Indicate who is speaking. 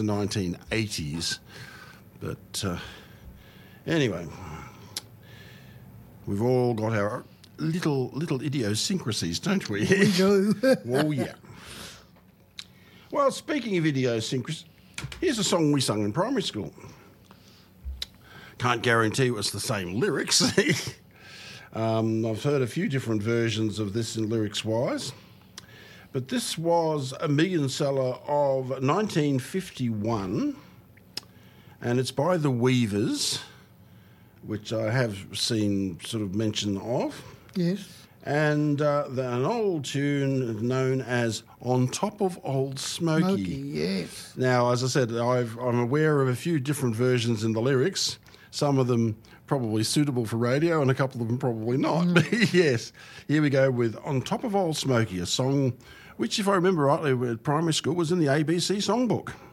Speaker 1: the 1980s. But anyway, we've all got our little idiosyncrasies, don't we?
Speaker 2: We do.
Speaker 1: Oh, yeah. Well, speaking of idiosyncrasies, here's a song we sung in primary school. Can't guarantee it was the same lyrics. I've heard a few different versions of this in lyrics-wise. But this was a million seller of 1951, and it's by the Weavers, which I have seen sort of mention of.
Speaker 2: Yes.
Speaker 1: And an old tune known as On Top of Old Smoky.
Speaker 2: Yes.
Speaker 1: Now, as I said, I'm aware of a few different versions in the lyrics, some of them probably suitable for radio and a couple of them probably not. Yes, here we go with On Top of Old Smoky, a song which, if I remember rightly, at primary school was in the ABC songbook.